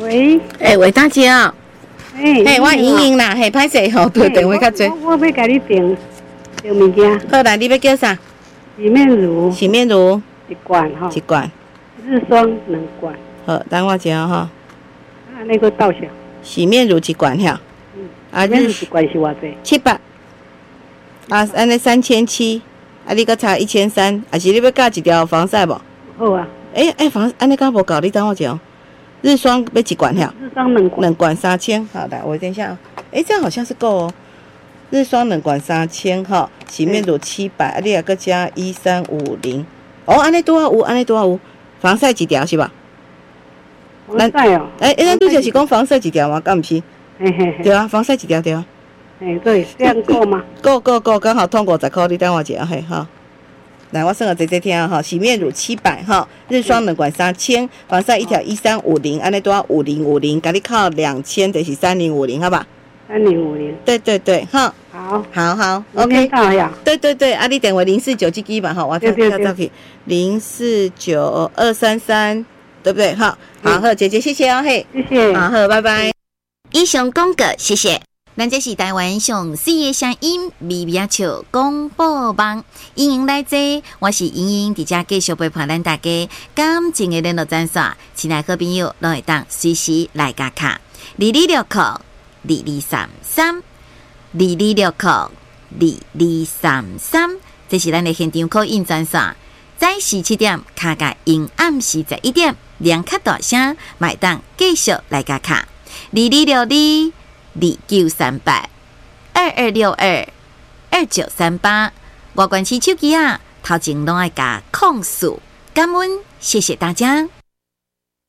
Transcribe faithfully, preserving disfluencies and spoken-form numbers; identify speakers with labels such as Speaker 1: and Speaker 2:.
Speaker 1: 喂，
Speaker 2: 哎，喂，大姐啊，
Speaker 1: 哎，
Speaker 2: 嘿，我莹莹啦，嘿，歹势吼，对电话较济。
Speaker 1: 我我要甲你订订物件。
Speaker 2: 好啦，你要叫啥？
Speaker 1: 洗面乳。
Speaker 2: 洗面乳
Speaker 1: 一罐哈。
Speaker 2: 一罐。
Speaker 1: 日霜两罐。
Speaker 2: 好，等我一下哈。
Speaker 1: 啊，那个倒下。
Speaker 2: 洗面乳一罐哈。
Speaker 1: 嗯。
Speaker 2: 啊，
Speaker 1: 日一罐是偌济？
Speaker 2: 七百。啊，安尼三千七，啊，你搁差一千三，还是你要加一条防晒无？
Speaker 1: 好啊。
Speaker 2: 哎哎，防安尼敢无够？你等我一下。日霜要一罐哈。
Speaker 1: 日霜两罐。
Speaker 2: 两罐三千，好来，我等一下。哎，这样好像是够哦。日霜两罐三千哈，洗面乳七百，啊，你也搁加一三五零。哦，安尼多少有？安尼多少有？防晒几条是吧？
Speaker 1: 防晒哦。
Speaker 2: 哎哎，咱拄就是讲防晒几条嘛，敢毋是？
Speaker 1: 嘿嘿嘿。
Speaker 2: 对啊，防晒几条对啊。
Speaker 1: 哎，对，这样够吗？
Speaker 2: 够够够，刚好通五十块，你等我一下嘿哈。来，我算个这这听哈，洗面乳七百哈，日霜两罐三千，防晒一条一三五零，安尼多少五零五零，甲你扣两千就是三零五零，好吧？
Speaker 1: 三零五零。对
Speaker 2: 对对，哈。
Speaker 1: 好。
Speaker 2: 好好 ，OK。
Speaker 1: 到呀。
Speaker 2: 对对对，啊，你电话零四九这支吧，哈，我跳跳跳去零四九二三三，对不对？哈，好，好，姐姐谢谢哦，嘿，
Speaker 1: 谢谢，
Speaker 2: 好，好，拜拜。
Speaker 3: 以上广告，谢谢。咱这是台湾上水的声音，微微笑广播网，欢迎来坐，我是莹莹，伫遮继续陪伴咱大家感情的联络专线，亲爱好朋友都会当随时来加卡，二二六扣二二三三，二二六扣二二三三，这是咱的现场call in专线，早时七点卡甲阴暗时十一点，两卡大声，买当继续来加卡，二二六二。二九三八二二六二二九三八，外关市手机啊，头前拢爱加控诉，感恩，谢谢大家。